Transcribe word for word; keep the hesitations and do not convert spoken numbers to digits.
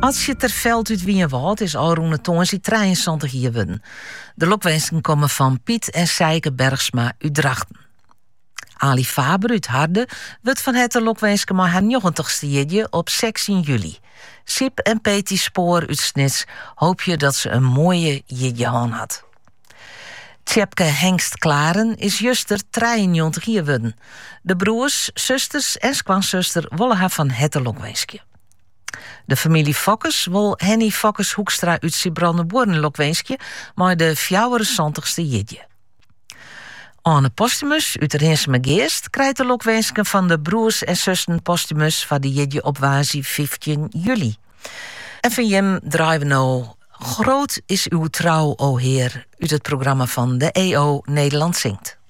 Als je ter veld uit Wienwoud is Alroene Toons drieëntwintig jaar worden. De lokwensen komen van Piet en Seike Bergsma uit Drachten. Ali Faber uit Harde wordt van het de lokwensen maar haar negentigste jaar op zestien juli. Sip en Peti Spoor uit Snits hoop je dat ze een mooie jaar had. Tjepke Hengst Klaren is juster drieënnegentig jaar worden. De broers, zusters en skwanszuster willen haar van het de lokwensen. De familie Fokkes wil Henny Fokkes Hoekstra uit Sibrandenborn lokwenskje, maar de vijfenzeventigste jidje. Anne Postumus uit Rinsum Geest krijgt de lokwensken van de broers en zussen Postumus van de jidje op wazie vijftien juli. En van jem draaien we nou Groot is uw trouw, o Heer, uit het programma van de E O Nederland Zingt.